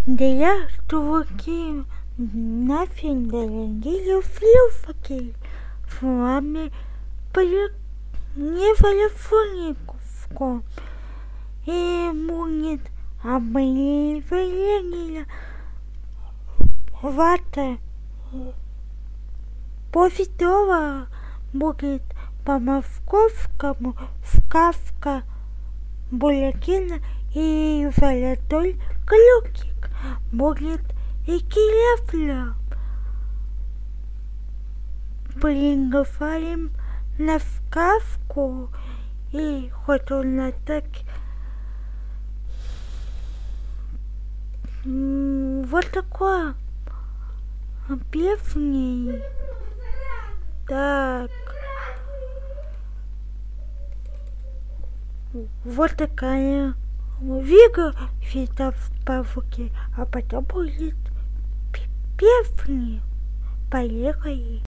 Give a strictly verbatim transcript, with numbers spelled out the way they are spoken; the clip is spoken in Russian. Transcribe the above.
Да я чуваки нафиг дорогие флюфаки с вами не фалифонику и будет обливение вата после того будет по московскому сказка Булякина и золотой ключик будет и килефля. Приглашаем на сказку, и хоть он так вот такое песни. Так. Вот такая вига фита в павуке, а потом будет песни. Поехали.